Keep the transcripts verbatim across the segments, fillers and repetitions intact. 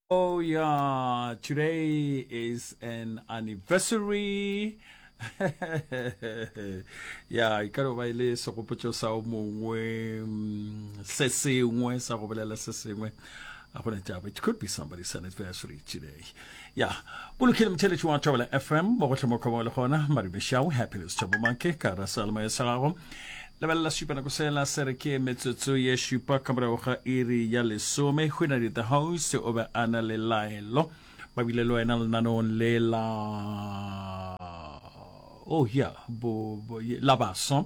Oh yeah, today is an anniversary. Yeah, e ka ba ile se gopotso sa o mongwe mm, se sengwe sa go bolela se sengwe. A gona taba, it could be somebody's anniversary today. Yeah, bulukile mtele chwa Travel F M mo go tlhomo ka mo le gona mari bishao happiness tabo manke ka ra salma ya salago. La bella supa na kusela sereke metsotso ye shupa kamera oga iri ya lesome hwena di the house o ba ana le laelo ba bile lo ena le nanon le la oh yeah bo, bo la bason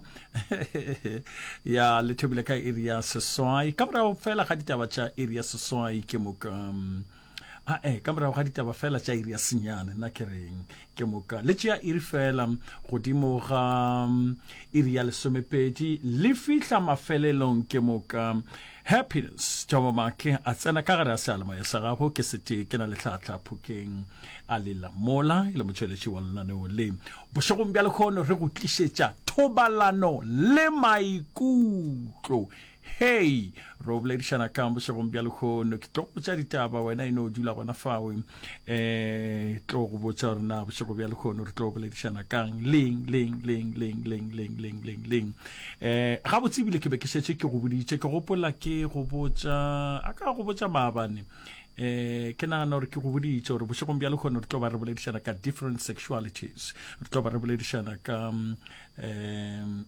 ya le tobile ka iri ya sesoi kamera o fela ga ditaba tša iri ya sesoi ke mo ka ah eh kamera ga ditaba fela tša iri ya senyane na kereng ke moka le tšea iri fela godimo ga iri ya lesomepedi le fihla mafelelong ke moka happiness tšaba make a tsena ka gare a sealama ya sa gago ke sete ke na le tlhatlha phokeng a lela mola e le motšweletši wa lenaneo le bošegong bja lekgono re go tlišetša thobalano le maikutlo. Hey, ro boledišana ka bošegong bja lekgono ke tlo go botša ditaba wena e no dula gona fawe eh tlo go botša gore na bošego bja lekgono re tlo boledišana kang leng leng leng leng leng leng leng leng leng eh ga botsebile ke be ke šetše ke go boditše ke gopola ke go botša a ka go botša maabane eh ke nagana gore ke go boditše gore bošegong bja lekgono re tlo ba re boledišana ka different sexualities re tlo ba re boledišana ka um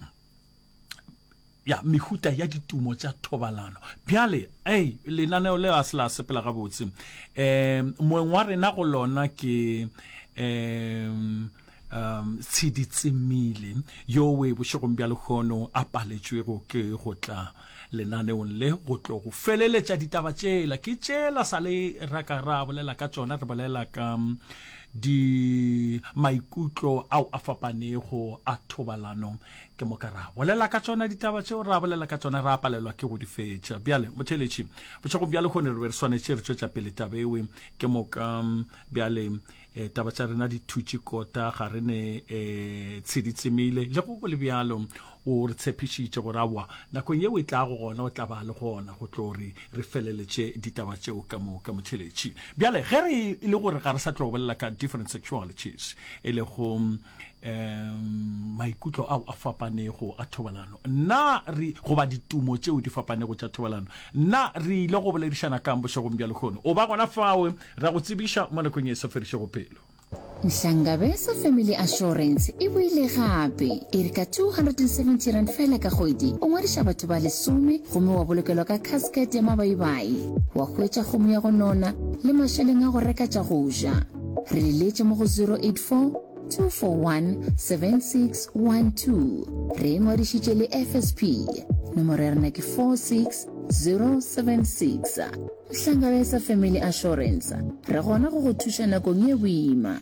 ya mehuta ya ditumo tša thobalano bjale ei lenaneo le a se la sepela gabotse um moeng wa rena go lona ke um um tsheditsemile yo we bošegong bja lekgono a paletšwego ke go tla lenaneong le go tlo go feleletša ditaba tšela ke tšela sa le raka ra bolela ka tšona re bolela ka di maikutlo au a fapanego a thobalano ke mo ka ra bolela ka tsona ditaba tšeo ra bolela ka tsona ra palelwa ke go di fetša bjale motheletši bošego bja lekgone re re swanetše re tšwetša pele taba ewe ke mo ka bjale eh, taba tša rena di thutše kota ga re ne eh, tsheditsemile le go go le bjalo o re tshepišitše gore awa nakong yeo e tla go gona o tla ba le gona go tlo re re feleletše ditaba tšeo ka mo ka motheletši bjale ge re e le gore ga re sa tlo go bolela ka different sexualities e le go um, maikutlo ao a fapanego a thobalano nna re goba ditumo tšeo di fapanego tša thobalano nna re ile go boledišana kang bošegong bja lekgono o ba gona fawe ra go tsebiša mo nakong e sa ferišego pelo. Nhlangabeza Family Assurance e buile gape e re ka two hundred seventy rand fela ka kgwedi o ngwadiša batho ba lesome gomme wa bolokelwa ka casket ya mabaibai wa hwetša kgomo ya go nona le mašeleng a go reka tša go ja re leletše mo go zero eight four two four one seven six one two re ngwadišitše le F S P nomoro ya rena ke four six zero seven six. Nhlangabeza Family Assurance re gona go go thuša nakong ye boima.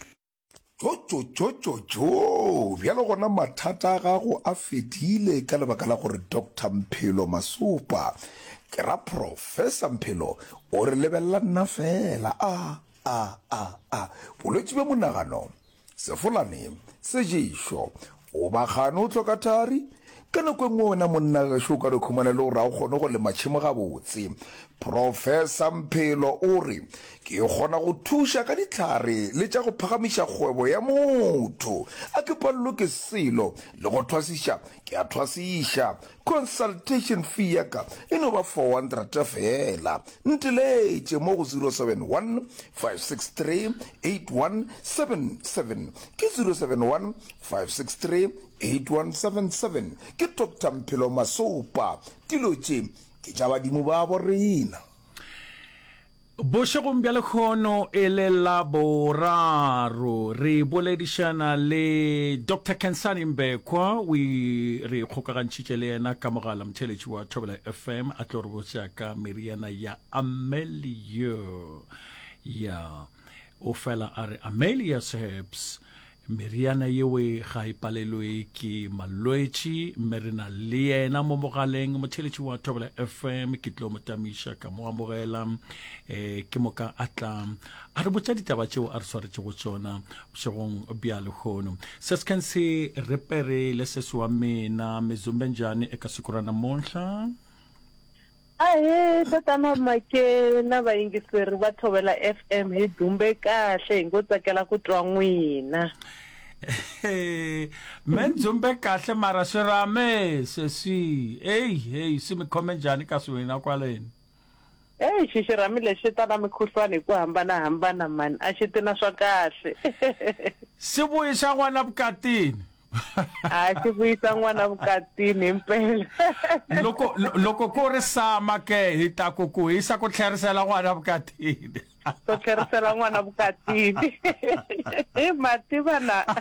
Jojojojo bjalo gona mathata a gago a fedile ka lebaka la gore Doctor Mphelo Masupa ke ra Professor Mphelo o re lebelela nna fela a a a a bolwetši bja monagano sefolane se ješo o bagano o tloka thari ka nako engwe wena monna gašo ka re khumana le gore a o kgone go lema tšhemo gabotse Professor Mphelo o re ke kgona go thuša ka ditlhare le tša go phagamiša kgwebo ya motho a ke palelo ke selo le go thwasiša ke a thwasiša consultation fee ya ka e no ba four hundred fela nteletše mo go zero seven one five six three eight one seven seven ke zero seven one five six three eight one seven seven ke Doctor Mphelo Masupa dilo tše ke tša badimo ba borena. Bošegong bja lekgono e le la boraro re boledišana le Doctor Kensani Mbekwa we re kgokagantšitše le yena ka mogala motheletši wa Thobela F M a tlo re botša ka meriana ya Amelio ya o fela a re Amelia's Herbs meriana yewe ga e palelwe ke malwetši mme re na le yena mo mogaleng motheletši wa Thobela F M ke tlo motamiša ka mo amogela eh ke moka atla a re botša ditaba tšeo a re swaretše go tšona bošegong bja lekgono se se kan se repere le se se wa mena mezumbenjane e ka sekorana monhla Ahe tatana make na vayingiseri va Thobela F M hi dumbe kahle hi ngo tsakela ku twa n'wina. Men dumbe kahle mara swi rame sesi hey hey simi khome njhani ka swina kwaleni. Eh xixirami lexi ta na mikhuhlwana hi ku hambanahambana mani a xi tina swa kahle. Si vuyisa n'wana vukatini. A xi vuyisa n'wana vukatini impela. Loko loko ku ri sama ke hi ta ku ku hisa ku tlherisela n'wana vukatini. To tlherisela n'wana vukatini. Hi mativa na.